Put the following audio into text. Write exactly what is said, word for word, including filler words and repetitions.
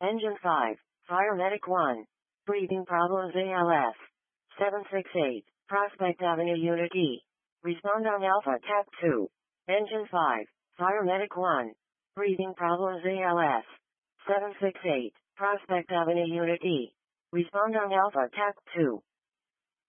Engine five, Fire Medic one. Breathing problems A L S. seven six eight, Prospect Avenue Unit E. Respond on Alpha T A C two. Engine five, Fire Medic one. Breathing problems A L S. seven six eight, Prospect Avenue Unit E. Respond on Alpha T A C two.